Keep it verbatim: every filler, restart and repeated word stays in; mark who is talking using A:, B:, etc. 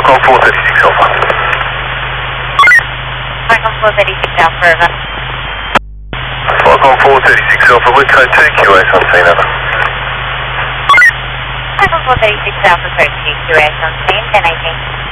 A: Falcon four thirty-six Alpha.
B: Falcon four thirty-six Alpha, over.
A: Falcon four thirty-six Alpha, wind code two Q S on scene, over.
B: Falcon four thirty-six Alpha, code two Q S on scene, ten eighteen.